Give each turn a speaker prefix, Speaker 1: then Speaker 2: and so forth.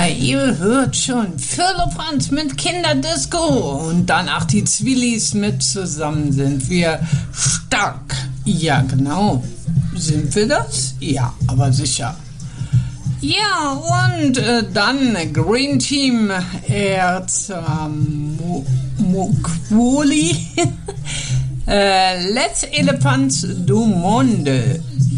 Speaker 1: Ihr hört schon, Firlefanz mit Kinderdisco und danach die Zwillis mit zusammen sind wir stark. Ja, genau. Sind wir das? Ja, aber sicher. Ja, und dann Green Team Mokwoli Let's Elephants du Monde.